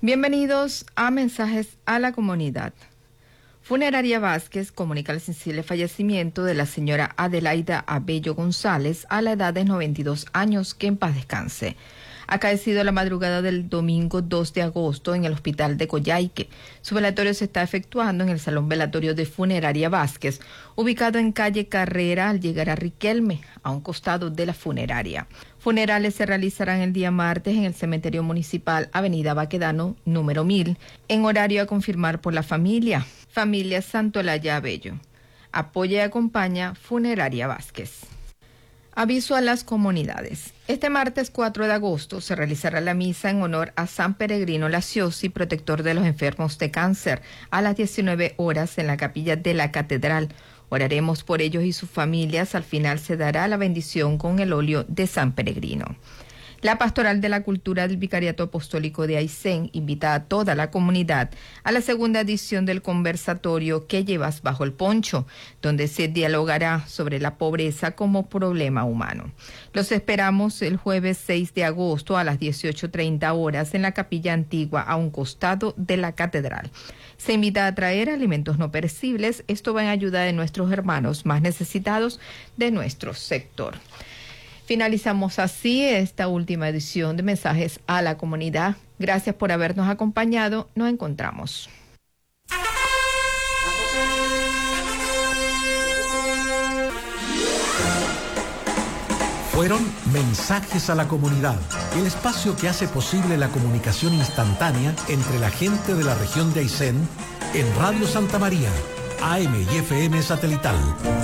Bienvenidos a Mensajes a la Comunidad. Funeraria Vázquez comunica el sensible fallecimiento de la señora Adelaida Abello González a la edad de 92 años, que en paz descanse. Acaecido la madrugada del domingo 2 de agosto en el hospital de Coyhaique. Su velatorio se está efectuando en el Salón Velatorio de Funeraria Vázquez, ubicado en calle Carrera al llegar a Riquelme, a un costado de la funeraria. Funerales se realizarán el día martes en el Cementerio Municipal, Avenida Baquedano, número 1000, en horario a confirmar por la familia Santolaya Abello. Apoya y acompaña Funeraria Vázquez. Aviso a las comunidades. Este martes 4 de agosto se realizará la misa en honor a San Peregrino Laciosi, protector de los enfermos de cáncer, a las 19 horas en la capilla de la catedral. Oraremos por ellos y sus familias. Al final se dará la bendición con el óleo de San Peregrino. La Pastoral de la Cultura del Vicariato Apostólico de Aysén invita a toda la comunidad a la segunda edición del conversatorio ¿Qué llevas bajo el poncho?, donde se dialogará sobre la pobreza como problema humano. Los esperamos el jueves 6 de agosto a las 18:30 horas en la Capilla Antigua, a un costado de la Catedral. Se invita a traer alimentos no perecibles. Esto va en ayuda de nuestros hermanos más necesitados de nuestro sector. Finalizamos así esta última edición de Mensajes a la Comunidad. Gracias por habernos acompañado. Nos encontramos. Fueron Mensajes a la Comunidad, el espacio que hace posible la comunicación instantánea entre la gente de la región de Aysén en Radio Santa María, AM y FM satelital.